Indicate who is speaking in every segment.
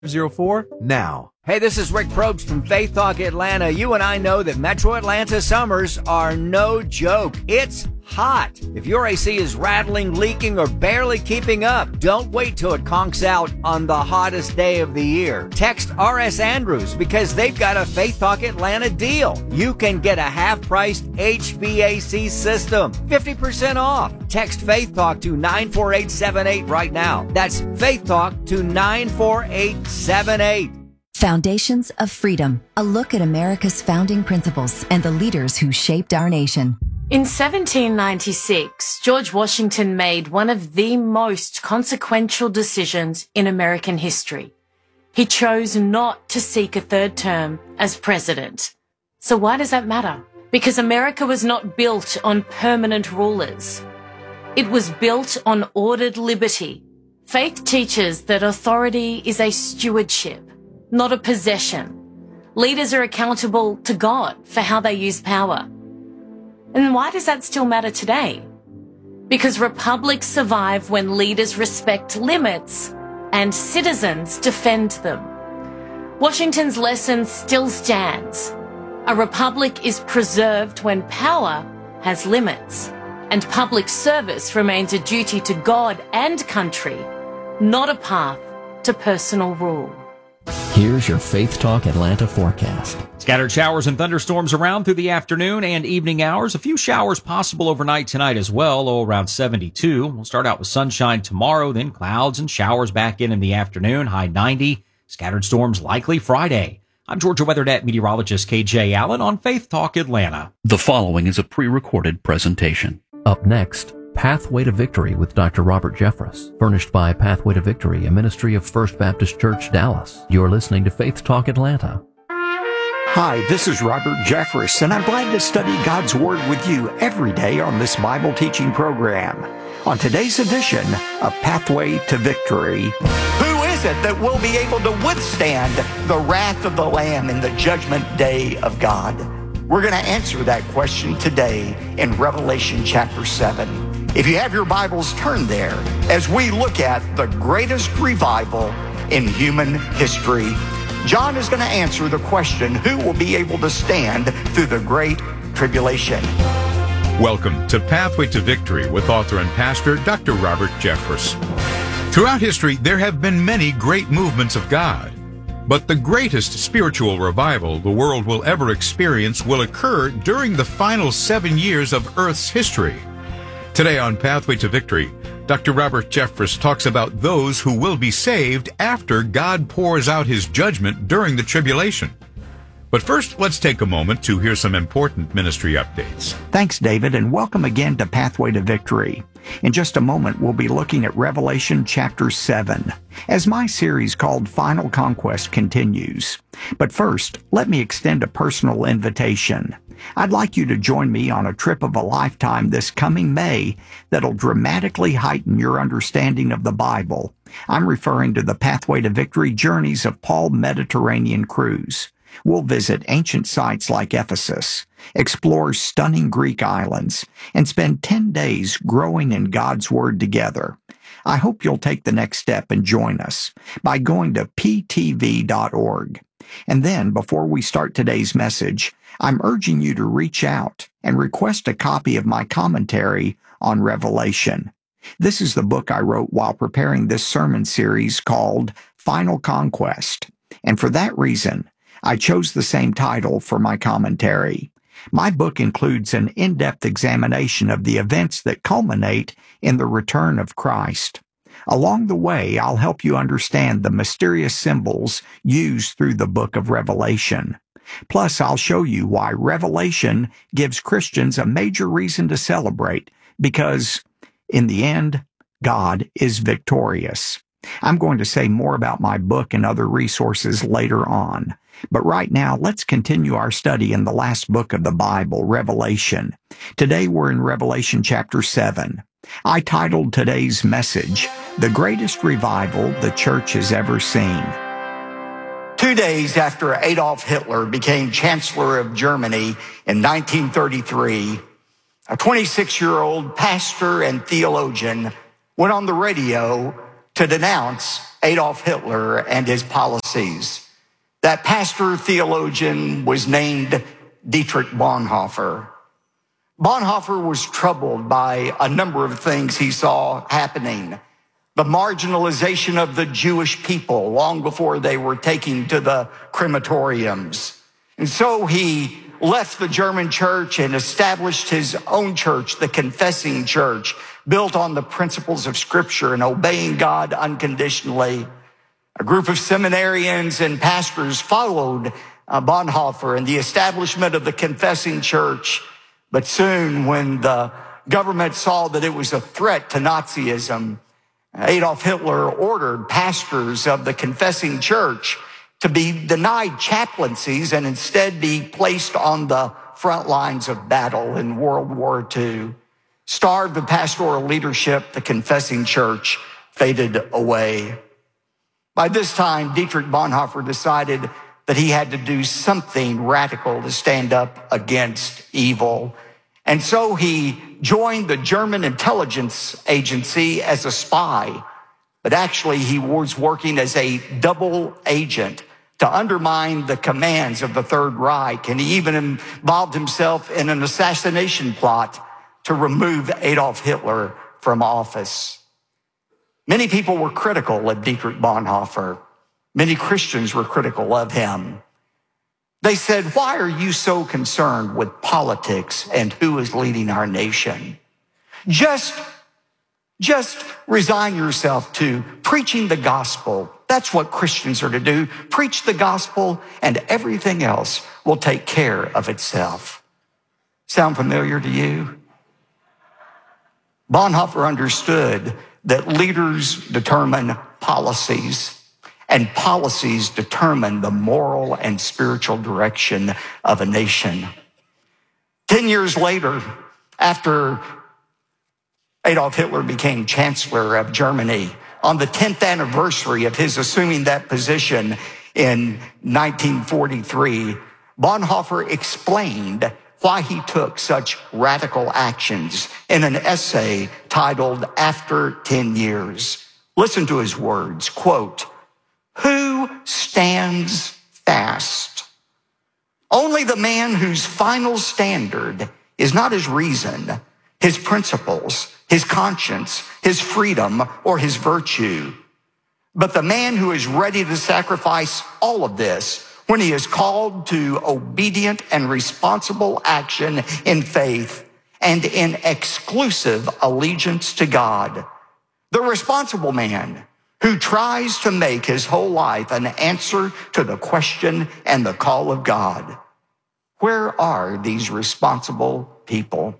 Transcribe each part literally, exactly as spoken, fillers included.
Speaker 1: zero four now.
Speaker 2: Hey, this is Rick Probst from Faith Talk Atlanta. You and I know that Metro Atlanta summers are no joke. It's hot. If your A C is rattling, leaking, or barely keeping up, don't wait till it conks out on the hottest day of the year. Text R S Andrews because they've got a Faith Talk Atlanta deal. You can get a half-priced H V A C system, fifty percent off. Text Faith Talk to nine four eight seven eight right now. That's Faith Talk to nine four eight seven eight.
Speaker 3: Foundations of Freedom, a look at America's founding principles and the leaders who shaped our nation.
Speaker 4: In seventeen ninety-six, George Washington made one of the most consequential decisions in American history. He chose not to seek a third term as president. So why does that matter? Because America was not built on permanent rulers. It was built on ordered liberty. Faith teaches that authority is a stewardship, not a possession. Leaders are accountable to God for how they use power. And why does that still matter today? Because republics survive when leaders respect limits and citizens defend them. Washington's lesson still stands. A republic is preserved when power has limits, and public service remains a duty to God and country, not a path to personal rule.
Speaker 5: Here's your Faith Talk Atlanta forecast.
Speaker 6: Scattered showers and thunderstorms around through the afternoon and evening hours. A few showers possible overnight tonight as well, low around seventy-two. We'll start out with sunshine tomorrow, then clouds and showers back in in the afternoon, high ninety. Scattered storms likely Friday. I'm Georgia WeatherNet meteorologist K J Allen on Faith Talk Atlanta.
Speaker 7: The following is a pre-recorded presentation.
Speaker 5: Up next, Pathway to Victory with Doctor Robert Jeffress, furnished by Pathway to Victory, a ministry of First Baptist Church, Dallas. You're listening to Faith Talk Atlanta.
Speaker 8: Hi, this is Robert Jeffress, and I'm glad to study God's Word with you every day on this Bible teaching program. On today's edition of Pathway to Victory, who is it that will be able to withstand the wrath of the Lamb in the judgment day of God? We're going to answer that question today in Revelation chapter seven. If you have your Bibles, turn there as we look at the greatest revival in human history. John is going to answer the question, who will be able to stand through the great tribulation?
Speaker 9: Welcome to Pathway to Victory with author and pastor Doctor Robert Jeffress. Throughout history, there have been many great movements of God, but the greatest spiritual revival the world will ever experience will occur during the final seven years of Earth's history. Today on Pathway to Victory, Doctor Robert Jeffress talks about those who will be saved after God pours out his judgment during the tribulation. But first, let's take a moment to hear some important ministry updates.
Speaker 8: Thanks, David, and welcome again to Pathway to Victory. In just a moment, we'll be looking at Revelation chapter seven, as my series called Final Conquest continues. But first, let me extend a personal invitation. I'd like you to join me on a trip of a lifetime this coming May that'll dramatically heighten your understanding of the Bible. I'm referring to the Pathway to Victory Journeys of Paul Mediterranean Cruise. We'll visit ancient sites like Ephesus, explore stunning Greek islands, and spend ten days growing in God's Word together. I hope you'll take the next step and join us by going to p t v dot org. And then, before we start today's message, I'm urging you to reach out and request a copy of my commentary on Revelation. This is the book I wrote while preparing this sermon series called Final Conquest, and for that reason, I chose the same title for my commentary. My book includes an in-depth examination of the events that culminate in the return of Christ. Along the way, I'll help you understand the mysterious symbols used through the book of Revelation. Plus, I'll show you why Revelation gives Christians a major reason to celebrate, because, in the end, God is victorious. I'm going to say more about my book and other resources later on. But right now, let's continue our study in the last book of the Bible, Revelation. Today, we're in Revelation chapter seven. I titled today's message, The Greatest Revival the Church Has Ever Seen. Two days after Adolf Hitler became Chancellor of Germany in nineteen thirty-three, a twenty-six-year-old pastor and theologian went on the radio to denounce Adolf Hitler and his policies. That pastor theologian was named Dietrich Bonhoeffer. Bonhoeffer was troubled by a number of things he saw happening. The marginalization of the Jewish people long before they were taken to the crematoriums. And so he left the German church and established his own church, the Confessing Church, built on the principles of Scripture and obeying God unconditionally. A group of seminarians and pastors followed uh, Bonhoeffer in the establishment of the Confessing Church. But soon, when the government saw that it was a threat to Nazism, Adolf Hitler ordered pastors of the Confessing Church to be denied chaplaincies and instead be placed on the front lines of battle in World War Two. Starved of pastoral leadership, the Confessing Church faded away. By this time, Dietrich Bonhoeffer decided that he had to do something radical to stand up against evil. And so he joined the German intelligence agency as a spy. But actually, he was working as a double agent to undermine the commands of the Third Reich. And he even involved himself in an assassination plot to remove Adolf Hitler from office. Many people were critical of Dietrich Bonhoeffer. Many Christians were critical of him. They said, why are you so concerned with politics and who is leading our nation? Just, just resign yourself to preaching the gospel. That's what Christians are to do. Preach the gospel and everything else will take care of itself. Sound familiar to you? Bonhoeffer understood that leaders determine policies, and policies determine the moral and spiritual direction of a nation. Ten years later, after Adolf Hitler became Chancellor of Germany, on the tenth anniversary of his assuming that position in nineteen forty-three, Bonhoeffer explained why he took such radical actions in an essay titled After ten years. Listen to his words, quote, "Who stands fast? Only the man whose final standard is not his reason, his principles, his conscience, his freedom, or his virtue, but the man who is ready to sacrifice all of this when he is called to obedient and responsible action in faith and in exclusive allegiance to God. The responsible man who tries to make his whole life an answer to the question and the call of God. Where are these responsible people?"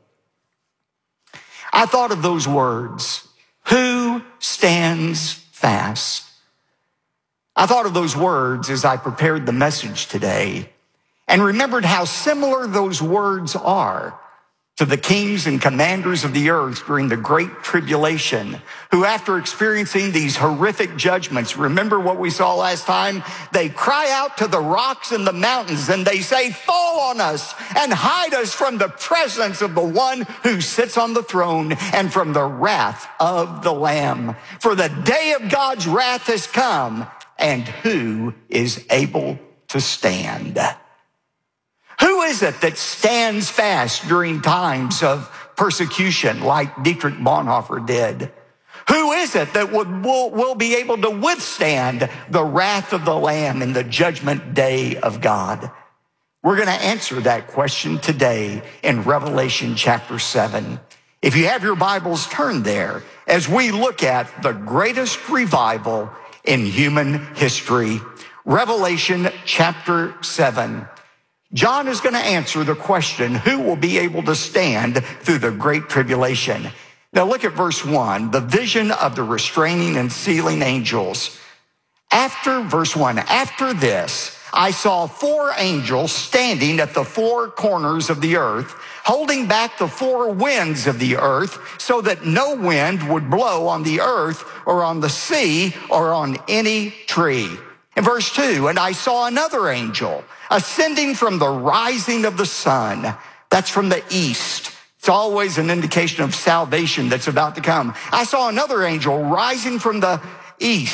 Speaker 8: I thought of those words, who stands fast? I thought of those words as I prepared the message today and remembered how similar those words are to the kings and commanders of the earth during the Great Tribulation, who after experiencing these horrific judgments, remember what we saw last time? They cry out to the rocks and the mountains and they say, "Fall on us and hide us from the presence of the one who sits on the throne and from the wrath of the Lamb. For the day of God's wrath has come, and who is able to stand?" Who is it that stands fast during times of persecution like Dietrich Bonhoeffer did? Who is it that would, will, will be able to withstand the wrath of the Lamb in the judgment day of God? We're going to answer that question today in Revelation chapter seven. If you have your Bibles, turn there as we look at the greatest revival in human history. Revelation chapter seven. John is going to answer the question, who will be able to stand through the Great Tribulation? Now look at verse one, the vision of the restraining and sealing angels. After, verse one, after this, I saw four angels standing at the four corners of the earth, holding back the four winds of the earth so that no wind would blow on the earth or on the sea or on any tree. In verse two, and I saw another angel ascending from the rising of the sun. That's from the east. It's always an indication of salvation that's about to come. I saw another angel rising from the east,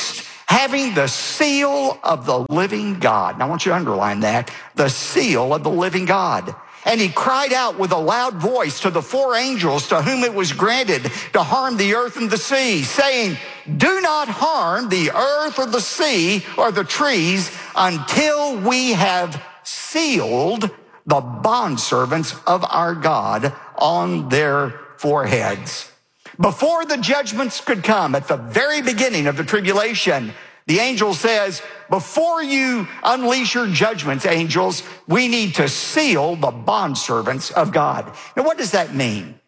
Speaker 8: having the seal of the living God. Now I want you to underline that, the seal of the living God. And he cried out with a loud voice to the four angels to whom it was granted to harm the earth and the sea, saying, do not harm the earth or the sea or the trees until we have sealed the bondservants of our God on their foreheads. Before the judgments could come, at the very beginning of the tribulation, the angel says, before you unleash your judgments, angels, we need to seal the bondservants of God. Now, what does that mean?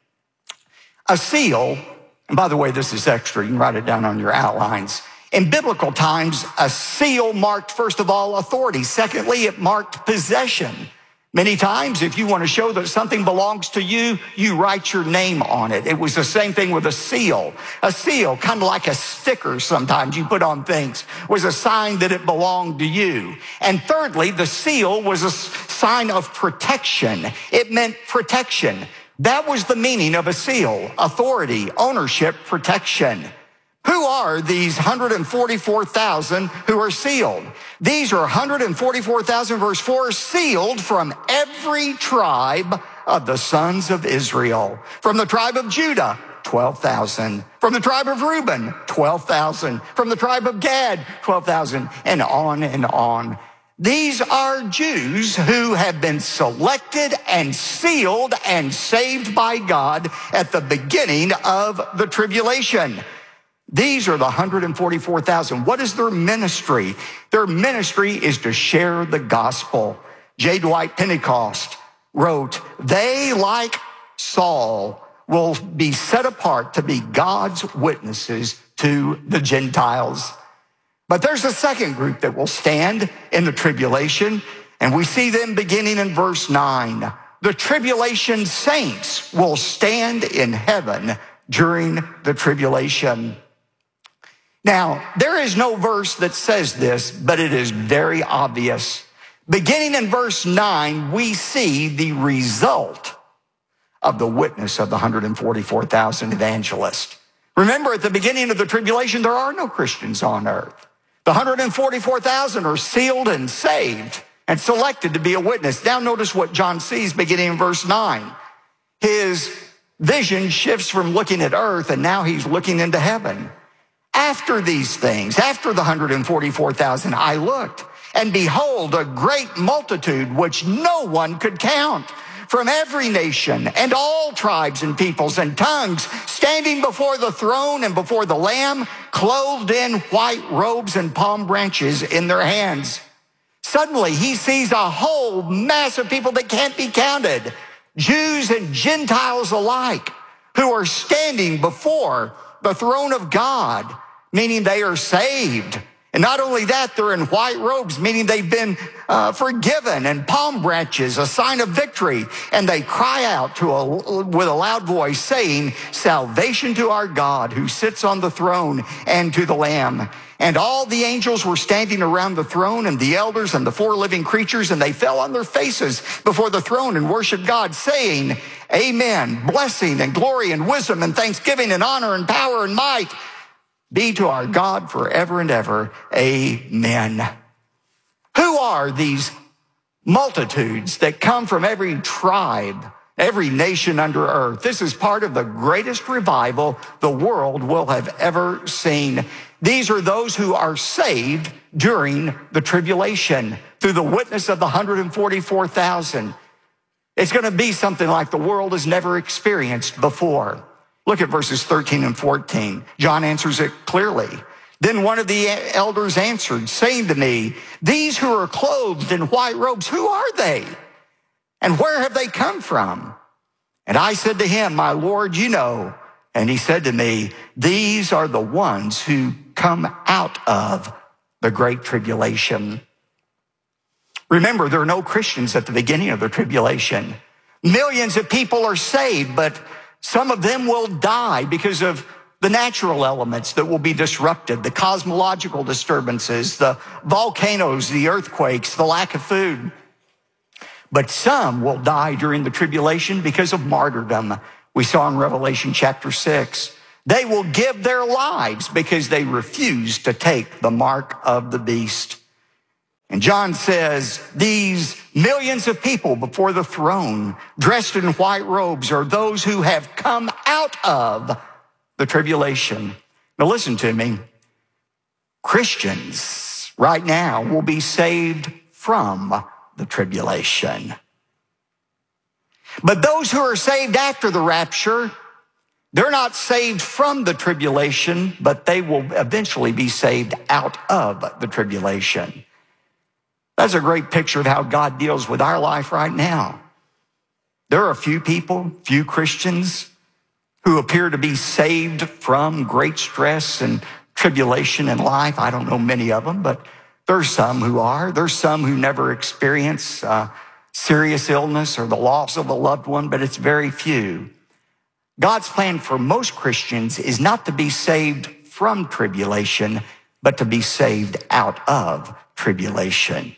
Speaker 8: A seal, and by the way, this is extra. You can write it down on your outlines. In biblical times, a seal marked, first of all, authority. Secondly, it marked possession. Many times, if you want to show that something belongs to you, you write your name on it. It was the same thing with a seal. A seal, kind of like a sticker sometimes you put on things, was a sign that it belonged to you. And thirdly, the seal was a sign of protection. It meant protection. That was the meaning of a seal: authority, ownership, protection. Who are these one hundred forty-four thousand who are sealed? These are one hundred forty-four thousand, verse four, sealed from every tribe of the sons of Israel. From the tribe of Judah, twelve thousand. From the tribe of Reuben, twelve thousand. From the tribe of Gad, twelve thousand, and on and on. These are Jews who have been selected and sealed and saved by God at the beginning of the tribulation. These are the one hundred forty-four thousand. What is their ministry? Their ministry is to share the gospel. J. Dwight Pentecost wrote, they, like Saul, will be set apart to be God's witnesses to the Gentiles. But there's a second group that will stand in the tribulation, and we see them beginning in verse nine. The tribulation saints will stand in heaven during the tribulation. Now, there is no verse that says this, but it is very obvious. Beginning in verse nine, we see the result of the witness of the one hundred forty-four thousand evangelists. Remember, at the beginning of the tribulation, there are no Christians on earth. The one hundred forty-four thousand are sealed and saved and selected to be a witness. Now notice what John sees beginning in verse nine. His vision shifts from looking at earth, and now he's looking into heaven. After these things, after the one hundred forty-four thousand, I looked, and behold, a great multitude which no one could count, from every nation and all tribes and peoples and tongues, standing before the throne and before the Lamb, clothed in white robes and palm branches in their hands. Suddenly, he sees a whole mass of people that can't be counted, Jews and Gentiles alike, who are standing before the throne of God, meaning they are saved. And not only that, they're in white robes, meaning they've been uh, forgiven, and palm branches, a sign of victory. And they cry out to a, with a loud voice, saying, salvation to our God who sits on the throne and to the Lamb. And all the angels were standing around the throne, and the elders and the four living creatures, and they fell on their faces before the throne and worshiped God, saying, amen, blessing and glory and wisdom and thanksgiving and honor and power and might be to our God forever and ever. Amen. Who are these multitudes that come from every tribe, every nation under earth? This is part of the greatest revival the world will have ever seen. These are those who are saved during the tribulation through the witness of the one hundred forty-four thousand. It's going to be something like the world has never experienced before. Look at verses thirteen and fourteen. John answers it clearly. Then one of the elders answered, saying to me, these who are clothed in white robes, who are they? And where have they come from? And I said to him, my Lord, you know. And he said to me, these are the ones who come out of the great tribulation. Remember, there are no Christians at the beginning of the tribulation. Millions of people are saved, but some of them will die because of the natural elements that will be disrupted, the cosmological disturbances, the volcanoes, the earthquakes, the lack of food. But some will die during the tribulation because of martyrdom. We saw in Revelation chapter six. They will give their lives because they refuse to take the mark of the beast. And John says, these millions of people before the throne, dressed in white robes, are those who have come out of the tribulation. Now listen to me. Christians right now will be saved from the tribulation. But those who are saved after the rapture, they're not saved from the tribulation, but they will eventually be saved out of the tribulation. That's a great picture of how God deals with our life right now. There are a few people, few Christians, who appear to be saved from great stress and tribulation in life. I don't know many of them, but there's some who are. There's some who never experience uh, serious illness or the loss of a loved one, but it's very few. God's plan for most Christians is not to be saved from tribulation, but to be saved out of tribulation.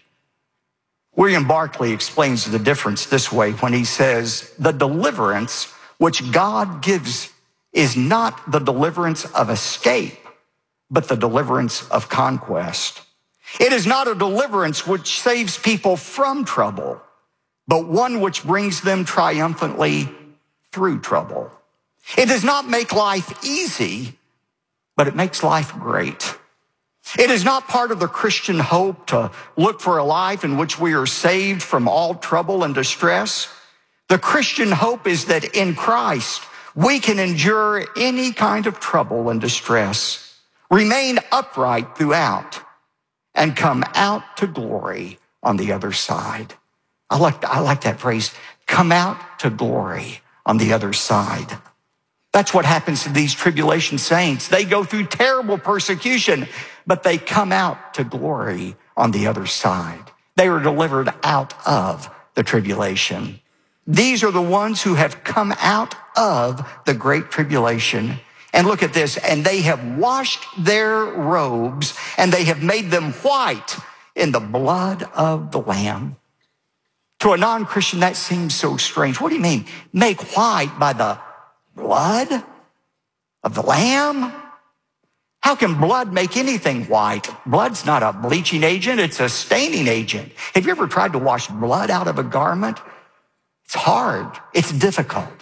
Speaker 8: William Barclay explains the difference this way when he says, the deliverance which God gives is not the deliverance of escape, but the deliverance of conquest. It is not a deliverance which saves people from trouble, but one which brings them triumphantly through trouble. It does not make life easy, but it makes life great. It is not part of the Christian hope to look for a life in which we are saved from all trouble and distress. The Christian hope is that in Christ, we can endure any kind of trouble and distress, remain upright throughout, and come out to glory on the other side. I like, I like that phrase, come out to glory on the other side. That's what happens to these tribulation saints. They go through terrible persecution, but they come out to glory on the other side. They are delivered out of the tribulation. These are the ones who have come out of the great tribulation. And look at this, and they have washed their robes, and they have made them white in the blood of the Lamb. To a non-Christian, that seems so strange. What do you mean, make white by the blood of the Lamb? How can blood make anything white? Blood's not a bleaching agent, it's a staining agent. Have you ever tried to wash blood out of a garment? It's hard, it's difficult.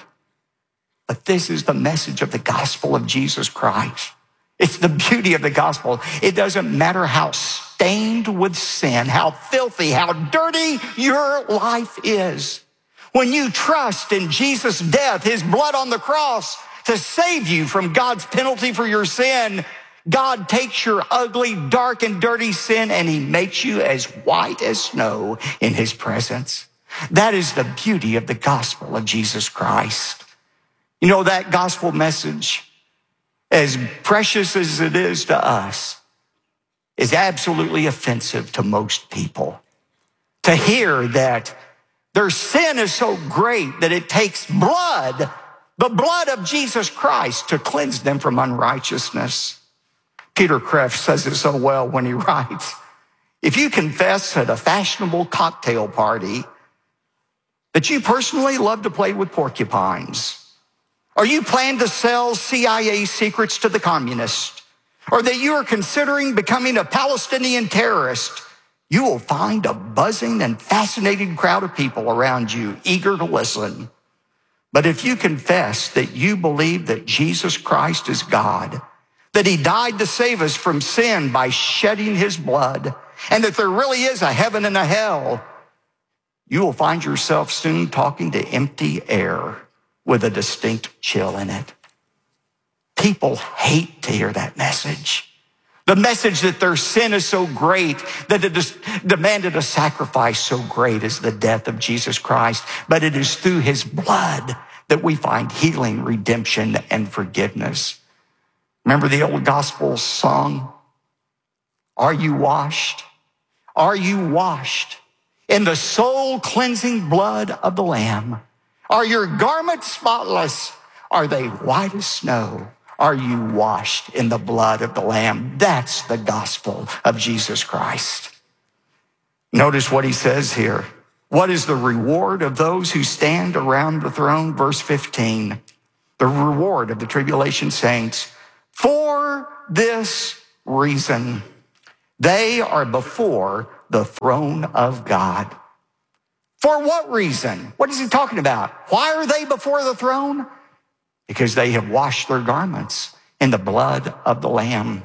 Speaker 8: But this is the message of the gospel of Jesus Christ. It's the beauty of the gospel. It doesn't matter how stained with sin, how filthy, how dirty your life is. When you trust in Jesus' death, his blood on the cross to save you from God's penalty for your sin, God takes your ugly, dark, and dirty sin and he makes you as white as snow in his presence. That is the beauty of the gospel of Jesus Christ. You know, that gospel message, as precious as it is to us, is absolutely offensive to most people. To hear that their sin is so great that it takes blood, the blood of Jesus Christ, to cleanse them from unrighteousness. Peter Kreeft says it so well when he writes, if you confess at a fashionable cocktail party that you personally love to play with porcupines, or you plan to sell C I A secrets to the communists, or that you are considering becoming a Palestinian terrorist, you will find a buzzing and fascinated crowd of people around you eager to listen. But if you confess that you believe that Jesus Christ is God, that he died to save us from sin by shedding his blood, and that there really is a heaven and a hell, you will find yourself soon talking to empty air with a distinct chill in it. People hate to hear that message. The message that their sin is so great that it has demanded a sacrifice so great as the death of Jesus Christ. But it is through his blood that we find healing, redemption, and forgiveness. Remember the old gospel song? Are you washed? Are you washed in the soul cleansing blood of the Lamb? Are your garments spotless? Are they white as snow? Are you washed in the blood of the Lamb? That's the gospel of Jesus Christ. Notice what he says here. What is the reward of those who stand around the throne? Verse fifteen. the reward of the tribulation saints. For this reason, they are before the throne of God. For what reason? What is he talking about? Why are they before the throne? Because they have washed their garments in the blood of the Lamb.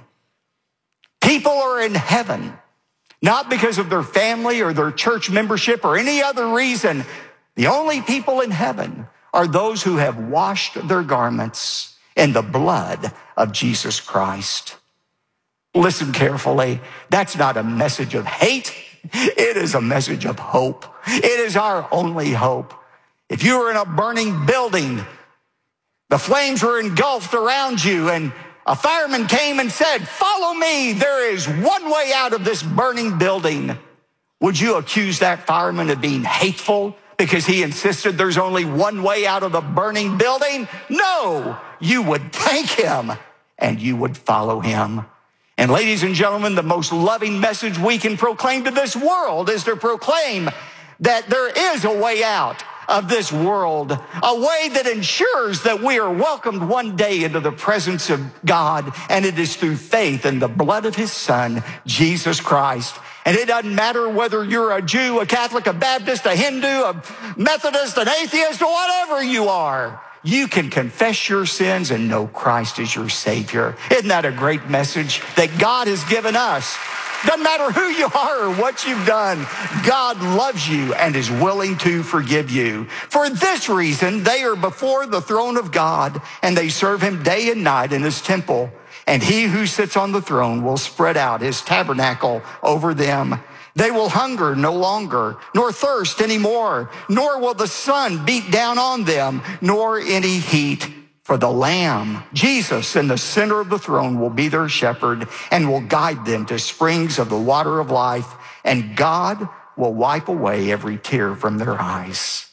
Speaker 8: People are in heaven, not because of their family or their church membership or any other reason. The only people in heaven are those who have washed their garments in the blood of Jesus Christ. Listen carefully. That's not a message of hate. It is a message of hope. It is our only hope. If you were in a burning building, the flames were engulfed around you, and a fireman came and said, "Follow me. There is one way out of this burning building." Would you accuse that fireman of being hateful because he insisted there's only one way out of the burning building? No, you would thank him and you would follow him. And ladies and gentlemen, the most loving message we can proclaim to this world is to proclaim that there is a way out of this world, a way that ensures that we are welcomed one day into the presence of God, and it is through faith in the blood of his Son, Jesus Christ. And it doesn't matter whether you're a Jew, a Catholic, a Baptist, a Hindu, a Methodist, an atheist, or whatever you are. You can confess your sins and know Christ is your Savior. Isn't that a great message that God has given us? Doesn't matter who you are or what you've done. God loves you and is willing to forgive you. For this reason, they are before the throne of God, and they serve him day and night in his temple. And he who sits on the throne will spread out his tabernacle over them. They will hunger no longer, nor thirst anymore, nor will the sun beat down on them, nor any heat. For the Lamb, Jesus, in the center of the throne, will be their shepherd and will guide them to springs of the water of life, and God will wipe away every tear from their eyes.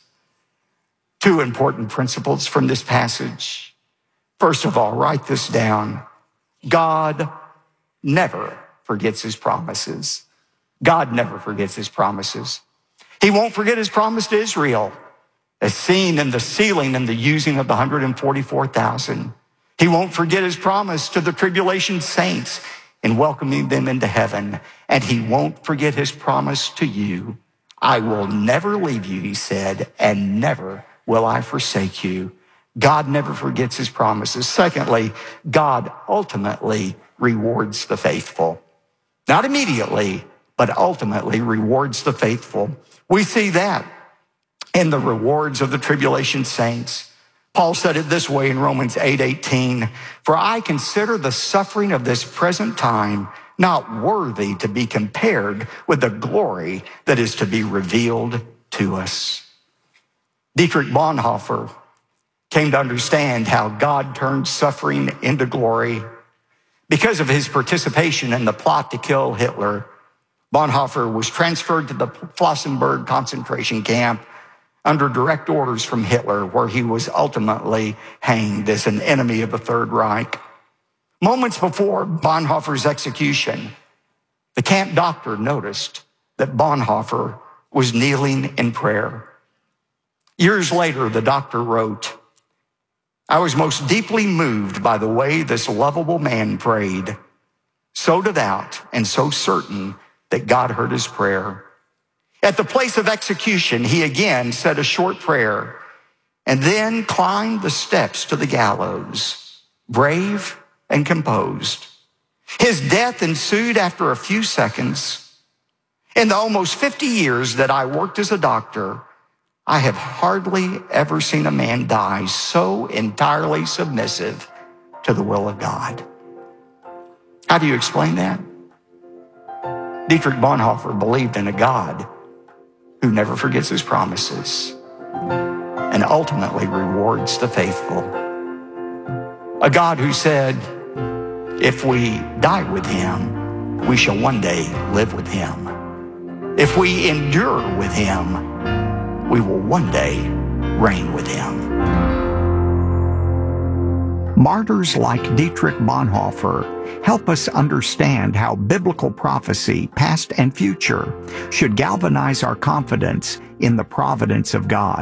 Speaker 8: Two important principles from this passage. First of all, write this down. God never forgets his promises. God never forgets his promises. He won't forget his promise to Israel, as seen in the sealing and the using of the one hundred forty-four thousand. He won't forget his promise to the tribulation saints in welcoming them into heaven. And he won't forget his promise to you. I will never leave you, he said, and never will I forsake you. God never forgets his promises. Secondly, God ultimately rewards the faithful. Not immediately, but ultimately rewards the faithful. We see that in the rewards of the tribulation saints. Paul said it this way in Romans eight eighteen, "For I consider the suffering of this present time not worthy to be compared with the glory that is to be revealed to us." Dietrich Bonhoeffer came to understand how God turned suffering into glory. Because of his participation in the plot to kill Hitler, Bonhoeffer was transferred to the Flossenburg concentration camp under direct orders from Hitler, where he was ultimately hanged as an enemy of the Third Reich. Moments before Bonhoeffer's execution, the camp doctor noticed that Bonhoeffer was kneeling in prayer. Years later, the doctor wrote, "I was most deeply moved by the way this lovable man prayed, so devout and so certain that God heard his prayer. At the place of execution, he again said a short prayer and then climbed the steps to the gallows, brave and composed. His death ensued after a few seconds. In the almost fifty years that I worked as a doctor, I have hardly ever seen a man die so entirely submissive to the will of God." How do you explain that? Dietrich Bonhoeffer believed in a God who never forgets his promises and ultimately rewards the faithful. A God who said, if we die with him, we shall one day live with him. If we endure with him, we will one day reign with him. Martyrs like Dietrich Bonhoeffer help us understand how biblical prophecy, past and future, should galvanize our confidence in the providence of God.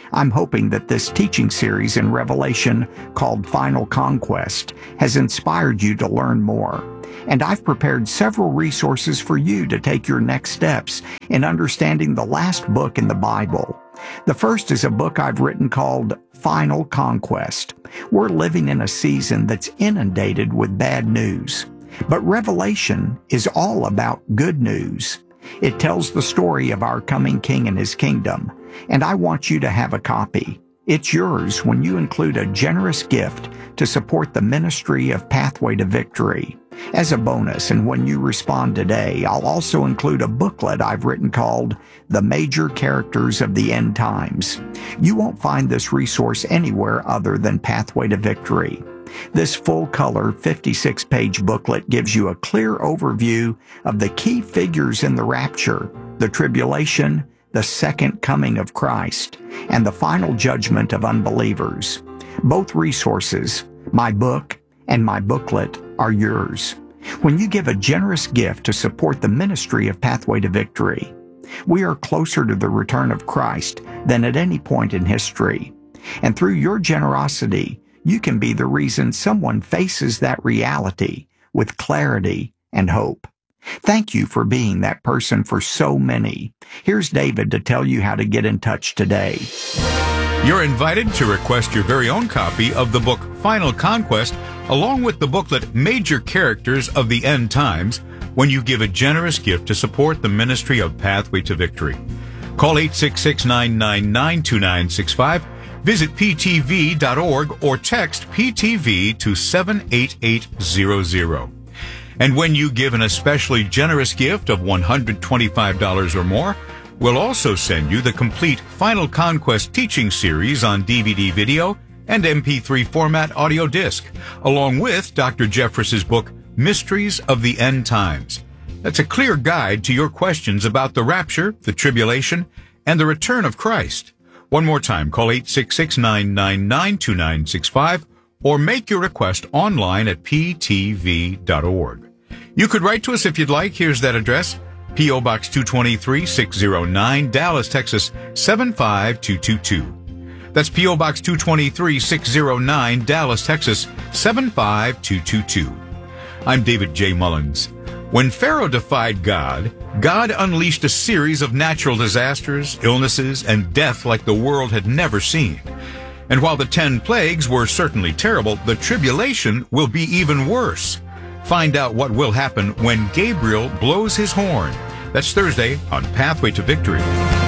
Speaker 8: I'm hoping that this teaching series in Revelation called Final Conquest has inspired you to learn more. And I've prepared several resources for you to take your next steps in understanding the last book in the Bible. The first is a book I've written called Final Conquest. We're living in a season that's inundated with bad news. But Revelation is all about good news. It tells the story of our coming King and his kingdom, and I want you to have a copy. It's yours when you include a generous gift to support the ministry of Pathway to Victory. As a bonus, and when you respond today, I'll also include a booklet I've written called The Major Characters of the End Times. You won't find this resource anywhere other than Pathway to Victory. This full-color fifty-six page booklet gives you a clear overview of the key figures in the rapture, the tribulation, the second coming of Christ, and the final judgment of unbelievers. Both resources, my book and my booklet, are yours when you give a generous gift to support the ministry of Pathway to Victory. We are closer to the return of Christ than at any point in history, and through your generosity, you can be the reason someone faces that reality with clarity and hope. Thank you for being that person for so many. Here's David to tell you how to get in touch today.
Speaker 9: You're invited to request your very own copy of the book Final Conquest, along with the booklet Major Characters of the End Times, when you give a generous gift to support the ministry of Pathway to Victory. Call eight six six, nine nine nine, two nine six five, visit p t v dot org, or text P T V to seven eight eight zero zero. And when you give an especially generous gift of one hundred twenty-five dollars or more, we'll also send you the complete Final Conquest teaching series on D V D video and M P three format audio disc, along with Doctor Jeffress's book, Mysteries of the End Times. That's a clear guide to your questions about the rapture, the tribulation, and the return of Christ. One more time, call eight six six, nine nine nine, two nine six five or make your request online at p t v dot org. You could write to us if you'd like. Here's that address: P O Box two twenty-three, six oh nine, Dallas, Texas, seven five two two two. That's P O Box two twenty-three, six oh nine, Dallas, Texas, seven five two two two. I'm David J. Mullins. When Pharaoh defied God, God unleashed a series of natural disasters, illnesses, and death like the world had never seen. And while the ten plagues were certainly terrible, the tribulation will be even worse. Find out what will happen when Gabriel blows his horn. That's Thursday on Pathway to Victory.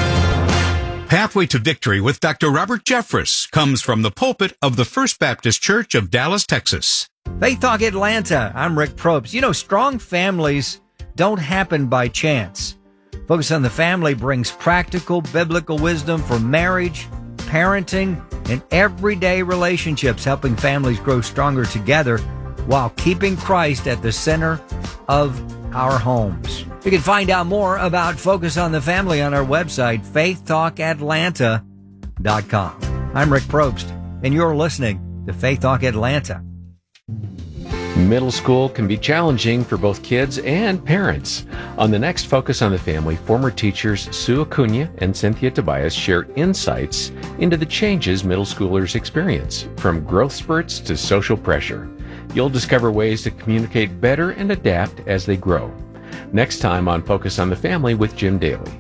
Speaker 9: Pathway to Victory with Doctor Robert Jeffress comes from the pulpit of the First Baptist Church of Dallas, Texas.
Speaker 2: Faith Talk Atlanta, I'm Rick Probst. You know, strong families don't happen by chance. Focus on the Family brings practical biblical wisdom for marriage, parenting, and everyday relationships, helping families grow stronger together while keeping Christ at the center of our homes. You can find out more about Focus on the Family on our website, faith talk atlanta dot com. I'm Rick Probst, and you're listening to Faith Talk Atlanta.
Speaker 1: Middle school can be challenging for both kids and parents. On the next Focus on the Family, former teachers Sue Acuna and Cynthia Tobias share insights into the changes middle schoolers experience, from growth spurts to social pressure. You'll discover ways to communicate better and adapt as they grow. Next time on Focus on the Family with Jim Daly.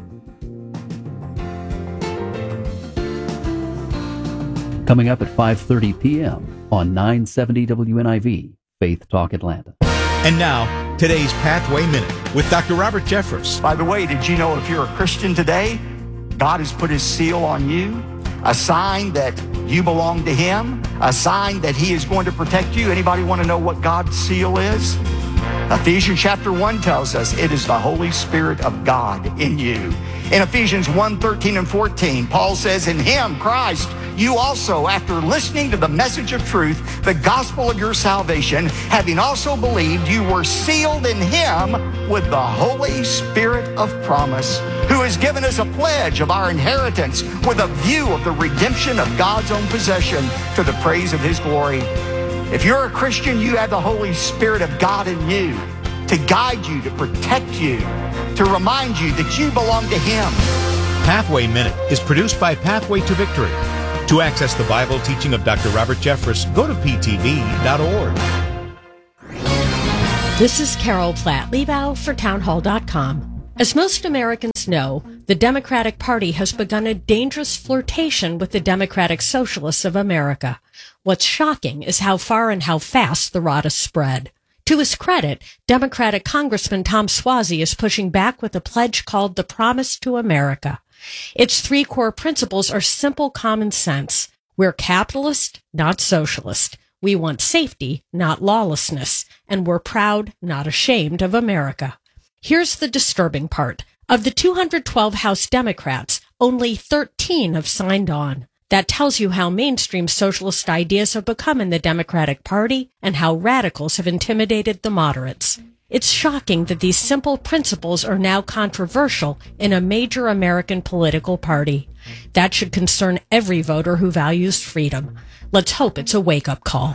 Speaker 5: Coming up at five thirty p.m. on nine seventy W N I V, Faith Talk Atlanta.
Speaker 9: And now, today's Pathway Minute with Doctor Robert Jeffress.
Speaker 8: By the way, did you know if you're a Christian today, God has put his seal on you, a sign that you belong to him, a sign that he is going to protect you? Anybody want to know what God's seal is? Ephesians chapter one tells us it is the Holy Spirit of God in you. In Ephesians one, thirteen and fourteen, Paul says, in him, Christ, you also, after listening to the message of truth, the gospel of your salvation, having also believed, you were sealed in him with the Holy Spirit of promise, who has given us a pledge of our inheritance with a view of the redemption of God's own possession to the praise of his glory. If you're a Christian, you have the Holy Spirit of God in you to guide you, to protect you, to remind you that you belong to him.
Speaker 10: Pathway Minute is produced by Pathway to Victory. To access the Bible teaching of Doctor Robert Jeffress, go to p t v dot org.
Speaker 11: This is Carol Platt-Liebau for townhall dot com. As most Americans know, the Democratic Party has begun a dangerous flirtation with the Democratic Socialists of America. What's shocking is how far and how fast the rot has spread. To his credit, Democratic Congressman Tom Suozzi is pushing back with a pledge called the Promise to America. Its three core principles are simple common sense. We're capitalist, not socialist. We want safety, not lawlessness. And we're proud, not ashamed of America. Here's the disturbing part. Of the two hundred twelve House Democrats, only thirteen have signed on. That tells you how mainstream socialist ideas have become in the Democratic Party and how radicals have intimidated the moderates. It's shocking that these simple principles are now controversial in a major American political party. That should concern every voter who values freedom. Let's hope it's a wake-up call.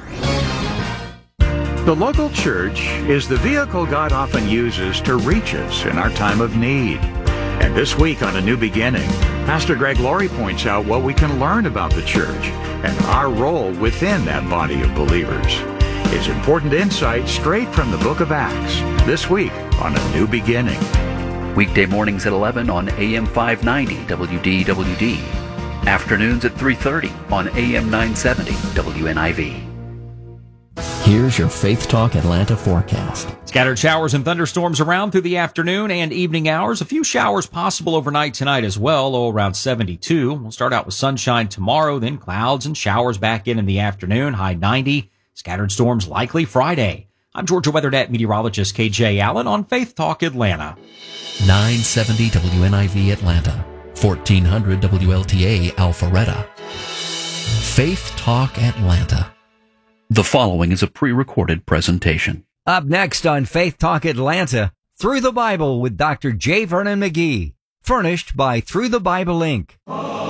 Speaker 8: The local church is the vehicle God often uses to reach us in our time of need. And this week on A New Beginning, Pastor Greg Laurie points out what we can learn about the church and our role within that body of believers. It's important insight straight from the book of Acts, this week on A New Beginning.
Speaker 7: Weekday mornings at eleven on A M five ninety W D W D. Afternoons at three thirty on A M nine seventy W N I V.
Speaker 5: Here's your Faith Talk Atlanta forecast.
Speaker 6: Scattered showers and thunderstorms around through the afternoon and evening hours. A few showers possible overnight tonight as well, low around seventy-two. We'll start out with sunshine tomorrow, then clouds and showers back in in the afternoon, high ninety. Scattered storms likely Friday. I'm Georgia WeatherNet meteorologist K J Allen on Faith Talk Atlanta.
Speaker 5: nine seventy W N I V Atlanta, fourteen hundred W L T A Alpharetta. Faith Talk Atlanta.
Speaker 7: The following is a pre-recorded presentation.
Speaker 2: Up next on Faith Talk Atlanta, Through the Bible with Doctor J. Vernon McGee. Furnished by Through the Bible Incorporated.